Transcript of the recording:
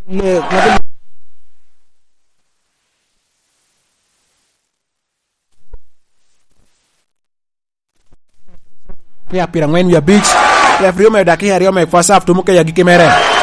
ya pirangwen ya beach referee me daki hari me fasa aftu muke ya gikimere